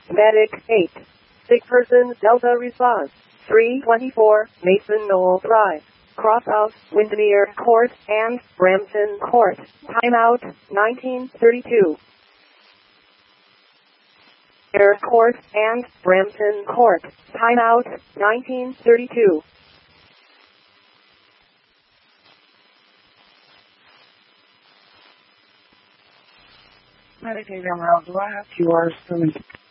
Medic 8. Sick person Delta response. 324 Mason Knoll Drive. Crosshouse, Windermere Court, and Brampton Court. Timeout, 1932. Air Court and Brampton Court. Timeout, 1932. Medic 8 Emerald, do I have QR screen?